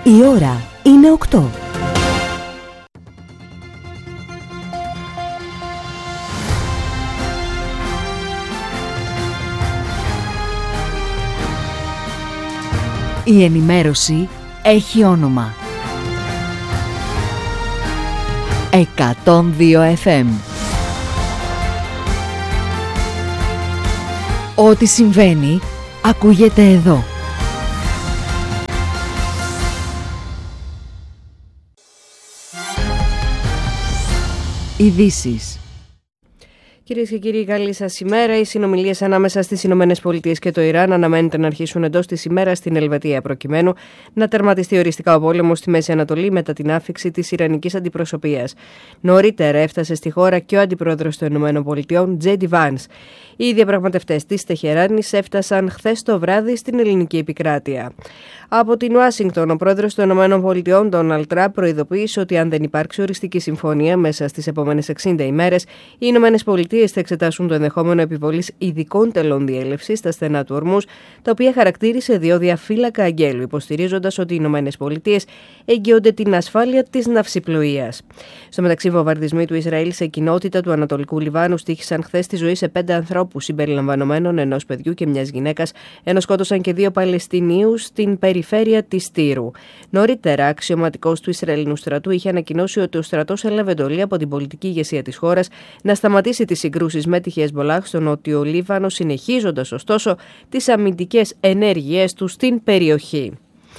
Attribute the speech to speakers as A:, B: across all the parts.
A: Η ώρα είναι 8. Η ενημέρωση έχει όνομα. 102 FM. Ό,τι συμβαίνει, ακούγεται εδώ. Ειδήσεις.
B: Κυρίες και κύριοι, καλή σας ημέρα. Οι συνομιλίες ανάμεσα στις Ηνωμένες Πολιτείες και το Ιράν αναμένεται να αρχίσουν εντός της ημέρας στην Ελβετία, προκειμένου να τερματιστεί οριστικά ο πόλεμος στη Μέση Ανατολή μετά την άφιξη της Ιρανικής αντιπροσωπείας. Νωρίτερα έφτασε στη χώρα και ο αντιπρόεδρος των Ηνωμένων Πολιτειών, Τζέιντι Βάνς. Οι διαπραγματευτές της Τεχεράνης έφτασαν χθες το βράδυ στην ελληνική επικράτεια. Από την Ουάσιγκτον, ο πρόεδρος των Ηνωμένων Πολιτειών, Ντόναλντ Τραμπ, προειδοποίησε ότι αν δεν υπάρξει οριστική συμφωνία μέσα στις επόμενες 60 ημέρες, οι Ηνωμένες Πολιτείες θα εξετάσουν το ενδεχόμενο επιβολής ειδικών τελών διέλευσης στα στενά του Ορμούζ, τα οποία χαρακτήρισε διόδια φύλακα αγγέλου, υποστηρίζοντας ότι οι Ηνωμένες Πολιτείες εγγυώνται την ασφάλεια της ναυσιπλοείας. Στο μεταξύ, βομβαρδισμοί του Ισραήλ σε κοινότητα του Ανατολικού Λιβάνου στοίχησαν χθες τη ζωή σε 5 ανθρώπους, συμπεριλαμβανομένων ενός παιδιού και μιας γυναίκας, ενώ σκότωσαν και 2 Παλαιστινίους στην περιφέρεια της Τύρου. Νωρίτερα, αξιωματικός του Ισραηλινού στρατού είχε ανακοινώσει ότι ο στρατός έλαβε εντολή από την πολιτική ηγεσία της χώρας να σταματήσει τις συγκρούσεις με τη Χεσμολάχ στο Νότιο Λίβανο, συνεχίζοντας ωστόσο τις αμυντικές ενέργειές του στην περιοχή.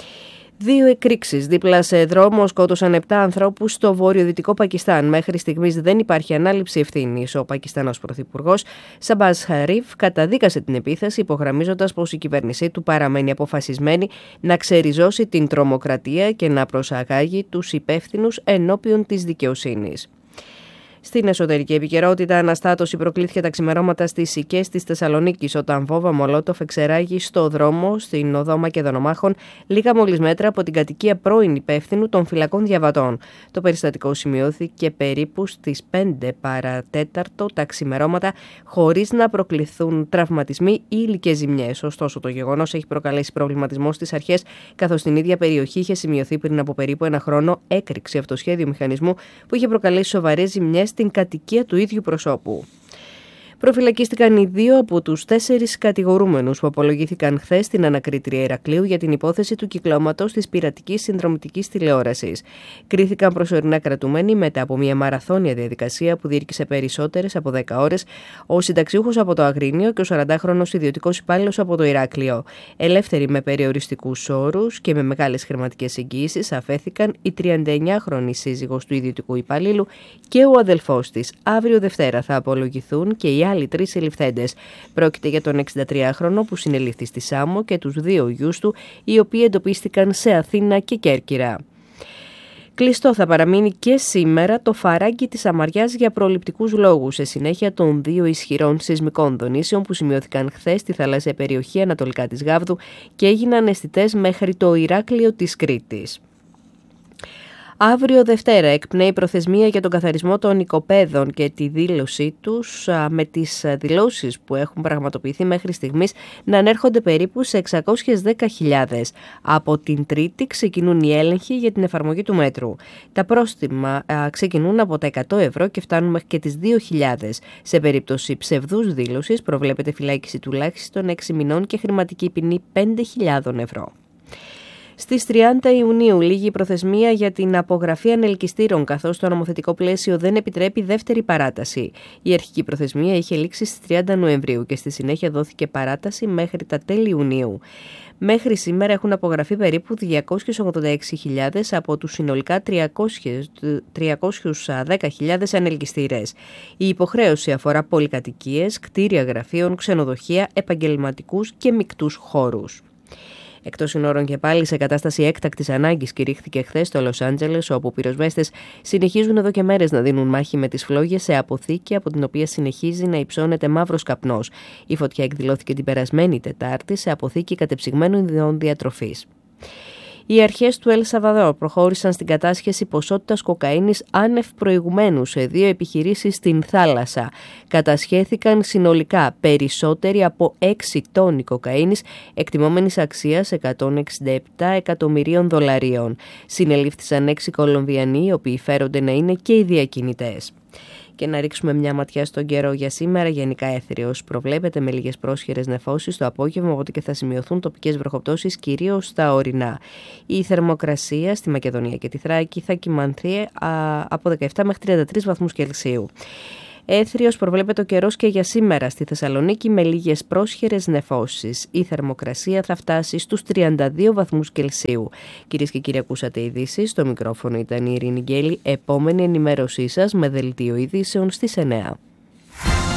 B: 2 εκρήξεις δίπλα σε δρόμο σκότωσαν 7 ανθρώπους στο βορειοδυτικό Πακιστάν. Μέχρι στιγμής δεν υπάρχει ανάληψη ευθύνης. Ο Πακιστανός πρωθυπουργός Σαμπάζ Χαρίφ καταδίκασε την επίθεση, υπογραμμίζοντας πως η κυβέρνησή του παραμένει αποφασισμένη να ξεριζώσει την τρομοκρατία και να προσαγάγει τους υπεύθυνους ενώπιον της δικαιοσύνης. Στην εσωτερική επικαιρότητα, αναστάτωση προκλήθηκε τα ξημερώματα στις Σικές της Θεσσαλονίκης, όταν βόμβα Μολότοφ εξεράγει στο δρόμο στην οδό Μακεδονομάχων, λίγα μόλις μέτρα από την κατοικία πρώην υπεύθυνου των φυλακών διαβατών. Το περιστατικό σημειώθηκε περίπου στις 5 παρατέταρτο τα ξημερώματα, χωρίς να προκληθούν τραυματισμοί ή υλικές ζημιές. Ωστόσο, το γεγονός έχει προκαλέσει προβληματισμό στις αρχές, καθώς στην ίδια περιοχή είχε σημειωθεί πριν από περίπου 1 χρόνο έκρηξη αυτοσχέδιου μηχανισμού που είχε προκαλέσει σοβαρές ζημιές στην κατοικία του ίδιου προσώπου. Προφυλακίστηκαν οι 2 από τους 4 κατηγορούμενους που απολογήθηκαν χθες στην ανακρίτρια Ηρακλείου για την υπόθεση του κυκλώματος της πειρατικής συνδρομητικής τηλεόρασης. Κρίθηκαν προσωρινά κρατούμενοι μετά από μια μαραθώνια διαδικασία που διήρκησε περισσότερες από 10 ώρες, ο συνταξιούχος από το Αγρίνιο και ο 40χρονος ιδιωτικός υπάλληλος από το Ηράκλειο. Ελεύθεροι με περιοριστικούς όρους και με μεγάλες χρηματικές εγγύησεις αφέθηκαν η 39χρονη σύζυγος του ιδιωτικού υπαλλήλου και ο αδελφός της. Αύριο Δευτέρα θα απολογηθούν και οι άλλοι 3 συλληφθέντες. Πρόκειται για τον 63χρονο που συνελήφθη στη Σάμο και τους 2 γιους του, οι οποίοι εντοπίστηκαν σε Αθήνα και Κέρκυρα. Κλειστό θα παραμείνει και σήμερα το φαράγγι της Αμαριάς για προληπτικούς λόγους, σε συνέχεια των 2 ισχυρών σεισμικών δονήσεων που σημειώθηκαν χθες στη θαλάσσια περιοχή ανατολικά της Γάβδου και έγιναν αισθητές μέχρι το Ηράκλειο της Κρήτης. Αύριο Δευτέρα εκπνέει η προθεσμία για τον καθαρισμό των οικοπαίδων και τη δήλωσή τους, με τις δηλώσεις που έχουν πραγματοποιηθεί μέχρι στιγμής να ανέρχονται περίπου σε 610.000. Από την Τρίτη ξεκινούν οι έλεγχοι για την εφαρμογή του μέτρου. Τα πρόστιμα ξεκινούν από τα 100 ευρώ και φτάνουν μέχρι και τις 2.000. Σε περίπτωση ψευδούς δήλωσης προβλέπεται φυλάκιση τουλάχιστον 6 μηνών και χρηματική ποινή 5.000 ευρώ. Στις 30 Ιουνίου λήγει η προθεσμία για την απογραφή ανελκυστήρων, καθώς το νομοθετικό πλαίσιο δεν επιτρέπει δεύτερη παράταση. Η αρχική προθεσμία είχε λήξει στις 30 Νοεμβρίου και στη συνέχεια δόθηκε παράταση μέχρι τα τέλη Ιουνίου. Μέχρι σήμερα έχουν απογραφεί περίπου 286.000 από τους συνολικά 310.000 ανελκυστήρες. Η υποχρέωση αφορά πολυκατοικίες, κτίρια γραφείων, ξενοδοχεία, επαγγελματικούς και μεικτούς χώρους. Εκτός συνόρων και πάλι σε κατάσταση έκτακτης ανάγκης κηρύχθηκε χθες στο Λος Άντζελες, όπου πυροσβέστες συνεχίζουν εδώ και μέρες να δίνουν μάχη με τις φλόγες σε αποθήκη από την οποία συνεχίζει να υψώνεται μαύρος καπνός. Η φωτιά εκδηλώθηκε την περασμένη Τετάρτη σε αποθήκη κατεψυγμένων ειδών διατροφής. Οι αρχές του Ελ Σαλβαδόρ προχώρησαν στην κατάσχεση ποσότητας κοκαίνης άνευ προηγουμένου σε 2 επιχειρήσεις στην θάλασσα. Κατασχέθηκαν συνολικά περισσότεροι από 6 τόνοι κοκαίνης, εκτιμόμενης αξίας $167 εκατομμυρίων. Συνελήφθησαν 6 Κολομβιανοί, οι οποίοι φέρονται να είναι και οι διακινητές. Και να ρίξουμε μια ματιά στον καιρό για σήμερα. Γενικά έθριος προβλέπεται με λίγες πρόσχερες νεφώσεις το απόγευμα, οπότε και θα σημειωθούν τοπικές βροχοπτώσεις κυρίως στα ορεινά. Η θερμοκρασία στη Μακεδονία και τη Θράκη θα κυμανθεί από 17 μέχρι 33 βαθμούς Κελσίου. Έθριος προβλέπεται ο καιρός και για σήμερα στη Θεσσαλονίκη με λίγες πρόσχερες νεφώσεις. Η θερμοκρασία θα φτάσει στους 32 βαθμούς Κελσίου. Κυρίες και κύριοι, ακούσατε ειδήσεις. Στο μικρόφωνο ήταν η Ειρήνη Γκέλη. Επόμενη ενημέρωσή σας με δελτίο ειδήσεων στις 9.